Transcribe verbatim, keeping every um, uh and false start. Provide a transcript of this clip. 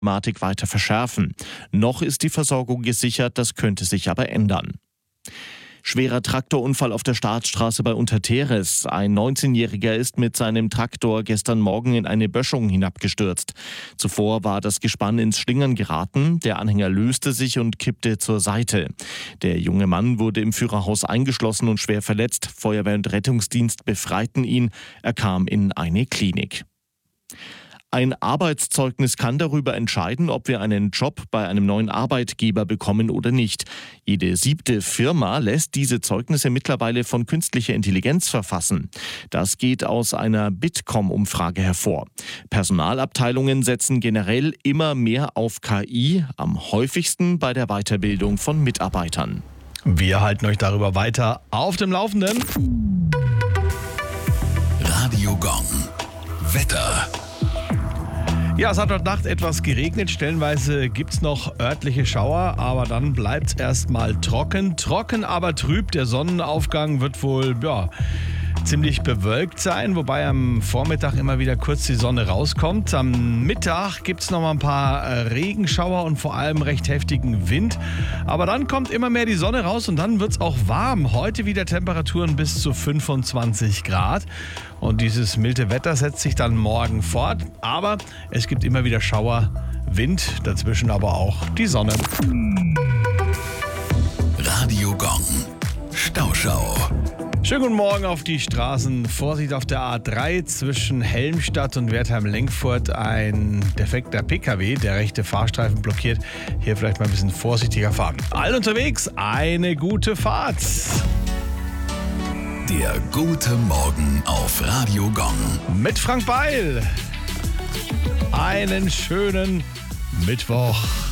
Problematik weiter verschärfen. Noch ist die Versorgung gesichert, das könnte sich aber ändern. Schwerer Traktorunfall auf der Staatsstraße bei Unterteres. Ein neunzehnjähriger ist mit seinem Traktor gestern Morgen in eine Böschung hinabgestürzt. Zuvor war das Gespann ins Schlingern geraten. Der Anhänger löste sich und kippte zur Seite. Der junge Mann wurde im Führerhaus eingeschlossen und schwer verletzt. Feuerwehr und Rettungsdienst befreiten ihn. Er kam in eine Klinik. Ein Arbeitszeugnis kann darüber entscheiden, ob wir einen Job bei einem neuen Arbeitgeber bekommen oder nicht. Jede siebte Firma lässt diese Zeugnisse mittlerweile von künstlicher Intelligenz verfassen. Das geht aus einer Bitkom-Umfrage hervor. Personalabteilungen setzen generell immer mehr auf K I, am häufigsten bei der Weiterbildung von Mitarbeitern. Wir halten euch darüber weiter auf dem Laufenden. Radio Gong. Wetter. Ja, es hat heute Nacht etwas geregnet. Stellenweise gibt es noch örtliche Schauer, aber dann bleibt es erstmal trocken. Trocken, aber trüb. Der Sonnenaufgang wird wohl, ja, ziemlich bewölkt sein, wobei am Vormittag immer wieder kurz die Sonne rauskommt. Am Mittag gibt es noch mal ein paar Regenschauer und vor allem recht heftigen Wind. Aber dann kommt immer mehr die Sonne raus und dann wird es auch warm. Heute wieder Temperaturen bis zu fünfundzwanzig Grad. Und dieses milde Wetter setzt sich dann morgen fort. Aber es gibt immer wieder Schauer, Wind, dazwischen aber auch die Sonne. Radio Gong. Stauschau. Schönen guten Morgen auf die Straßen. Vorsicht auf der A drei zwischen Helmstadt und Wertheim-Lenkfurt. Ein defekter P K W, der rechte Fahrstreifen blockiert. Hier vielleicht mal ein bisschen vorsichtiger fahren. All unterwegs, eine gute Fahrt. Der gute Morgen auf Radio Gong. Mit Frank Beil. Einen schönen Mittwoch.